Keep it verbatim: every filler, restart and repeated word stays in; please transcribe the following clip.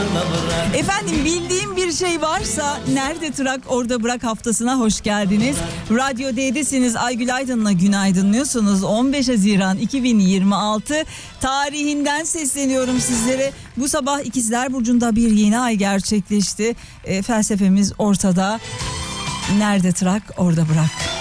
Efendim, bildiğim bir şey varsa nerede trak orada bırak haftasına hoş geldiniz. Radyo D'desiniz, Aygül Aydın'la günaydınlıyorsunuz. on beş Haziran iki bin yirmi altı tarihinden sesleniyorum sizlere. Bu sabah İkizler Burcu'nda bir yeni ay gerçekleşti. E, felsefemiz ortada. Nerede trak orada bırak.